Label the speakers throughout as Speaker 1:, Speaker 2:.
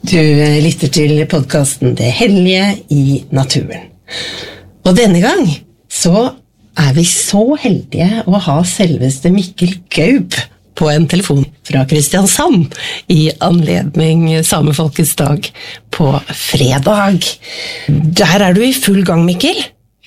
Speaker 1: Du lytter til podcasten Det hellige i naturen. Og denne gang så vi så heldige å ha selveste Mikkel Gaup på en telefon fra Kristiansand i anledning Samefolkets dag på fredag. Der du i full gang, Mikkel?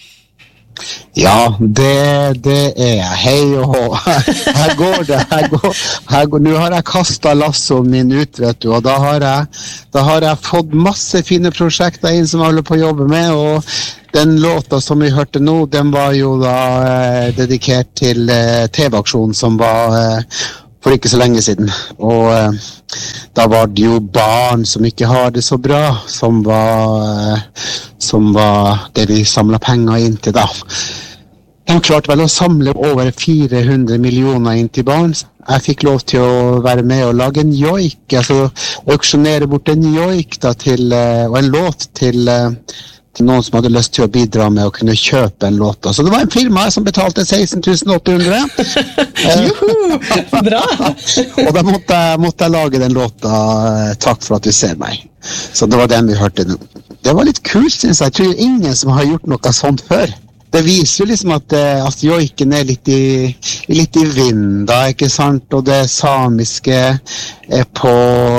Speaker 2: Ja, det jeg. Hei og hå. Her går det. Nå har jeg kastet lassoen min ut, vet du, og da har jeg fått masse fine prosjekter inn som jeg holder på å jobbe med, og den låta som vi hørte nå, den var jo da dedikert til TV-aksjonen som var for ikke så lenge siden, og da var det jo barn som ikke har det så bra, som var det vi samlet penger inn til da. De klarte vel å samle over 400 millioner inn til barn. Jeg fikk lov til å være med og lage en joik, altså auksjonere bort en joik da, og en låt til noen som hadde lyst til å bidra med å kunne kjøpe en låt. Så det var en firma som betalte 16 800.
Speaker 1: Juhu, bra!
Speaker 2: Og da måtte jeg lage den låta Takk for at du ser meg. Så det var den vi hørte nå. Det var litt kult, synes jeg. Jeg tror ingen som har gjort noe sånt før. Det viser jo liksom at joiken litt i vind da, ikke sant? Og det samiske på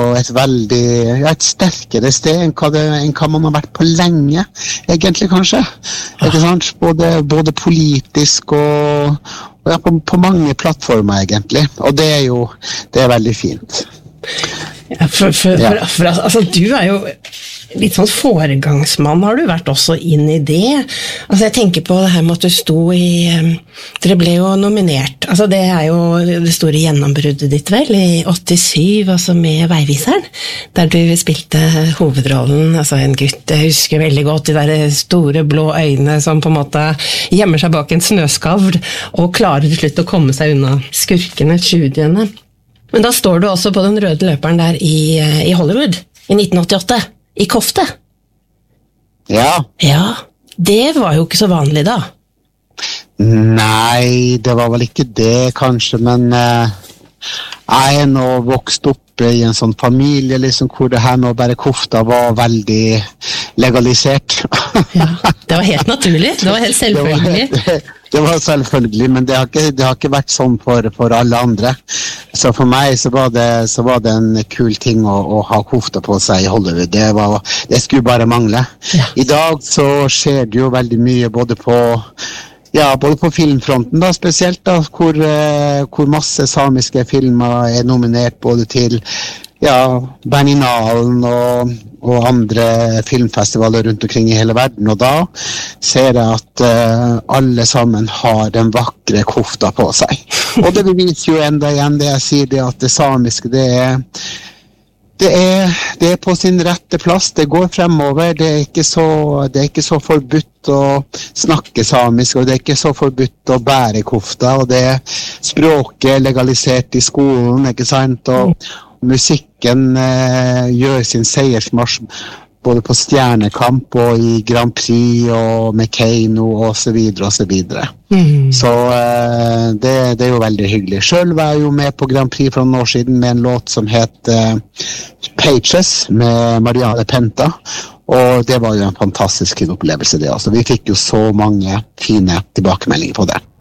Speaker 2: et sterkere sted enn hva man har vært på lenge, egentlig kanskje. Ikke sant? Både politisk og ja, på mange plattformer egentlig. Og det er veldig fint.
Speaker 1: Ja, altså, du jo litt sånn foregangsmann, har du vært også inn i det? Altså, jeg tenker på det her med at du sto dere ble jo nominert, altså det jo det store gjennombruddet ditt vel, i 87, altså med Veiviseren, der du spilte hovedrollen, altså en gutt, jeg husker veldig godt de der store blå øynene som på en måte gjemmer seg bak en snøskavl, og klarer til slutt å komme seg unna skurkene, tjudiene. Men da står du også på den røde løperen der i Hollywood, i 1988, i kofte. Ja. Ja, det var jo ikke så vanlig da.
Speaker 2: Nei, det var vel ikke det kanskje, men jeg nå vokst opp i en sånn familie liksom, hvor det her med å bære kofta var veldig legalisert.
Speaker 1: Ja, det var helt naturlig, det var helt selvfølgelig.
Speaker 2: Det var selvfølgelig, men det har ikke vært sånn for alle andre. Så for meg så var det en kul ting å ha kofta på seg i Hollywood. Det skulle bare mangle. Ja. I dag så skjer det jo veldig mye både på filmfronten da, spesielt da, hvor masse samiske filmer nominert både til Berninalen og andre filmfestivaler rundt omkring i hele verden, og da ser jeg at alle sammen har den vakre kofta på seg. Og det beviser jo enda igjen det jeg sier, det at det samiske, det på sin rette plass, det går fremover, det er ikke så forbudt å snakke samisk, og det er ikke så forbudt å bære kofta, og det språket legalisert i skolen, ikke sant, og musikken gjør sin seiersmarsj både på Stjernekamp og i Grand Prix og med Keino og så videre og så videre. Så det jo veldig hyggelig. Selv var jeg jo med på Grand Prix for noen år siden med en låt som het Pages med Marianne Penta, og det var jo en fantastisk opplevelse det. Altså, vi fikk jo så mange fine tilbakemeldinger på det.